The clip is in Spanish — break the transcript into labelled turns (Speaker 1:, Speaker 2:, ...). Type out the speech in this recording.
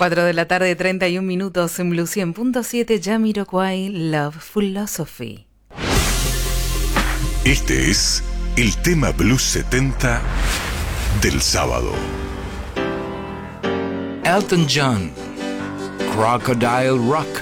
Speaker 1: 4 de la tarde, 31 minutos en Blue 100.7, Jamiroquai, Love Philosophy.
Speaker 2: Este es el tema Blues 70 del sábado.
Speaker 3: Elton John, Crocodile Rock.